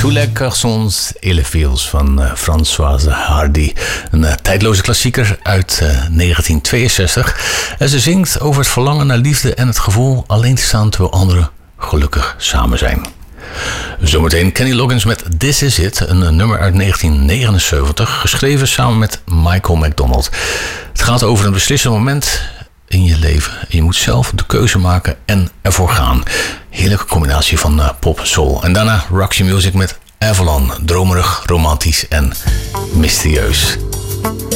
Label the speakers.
Speaker 1: Tous les garçons et les filles van Françoise Hardy. Een tijdloze klassieker uit 1962. En ze zingt over het verlangen naar liefde en het gevoel alleen te staan terwijl anderen gelukkig samen zijn. Zometeen Kenny Loggins met This Is It, een nummer uit 1979, geschreven samen met Michael McDonald. Het gaat over een beslissend moment in je leven. Je moet zelf de keuze maken en ervoor gaan. Heerlijke combinatie van pop, soul. En daarna Roxy Music met Avalon. Dromerig, romantisch en mysterieus.